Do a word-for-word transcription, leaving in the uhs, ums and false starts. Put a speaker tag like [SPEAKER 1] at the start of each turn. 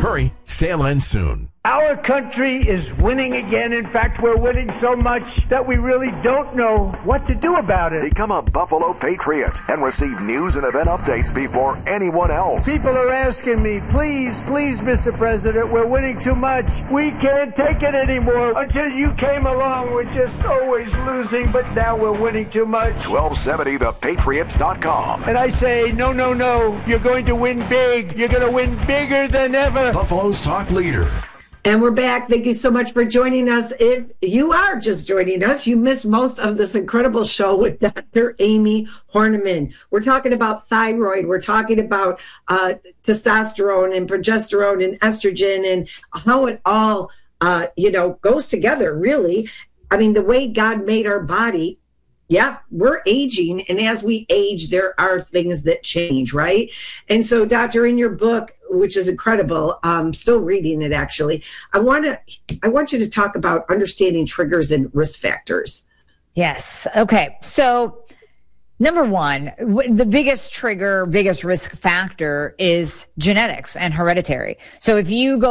[SPEAKER 1] Hurry, sale ends soon.
[SPEAKER 2] Our country is winning again. In fact, we're winning so much that we really don't know what to do about it.
[SPEAKER 3] Become a Buffalo Patriot and receive news and event updates before anyone else.
[SPEAKER 2] People are asking me, please, please, Mister President, we're winning too much. We can't take it anymore. Until you came along, we're just always losing, but now we're winning too much.
[SPEAKER 3] twelve seventy the patriot dot com.
[SPEAKER 2] And I say, no, no, no, you're going to win big. You're going to win bigger than ever.
[SPEAKER 1] Buffalo's talk leader.
[SPEAKER 4] And we're back. Thank you so much for joining us. If you are just joining us, you missed most of this incredible show with Doctor Amy Horniman. We're talking about thyroid. We're talking about uh, testosterone and progesterone and estrogen and how it all, uh, you know, goes together, really. I mean, the way God made our body, yeah, we're aging. And as we age, there are things that change, right? And so, Doctor, in your book, which is incredible, I'm still reading it, actually, I want to, I want you to talk about understanding triggers and risk factors.
[SPEAKER 5] Yes. Okay. So number one, the biggest trigger, biggest risk factor is genetics and hereditary. So if you go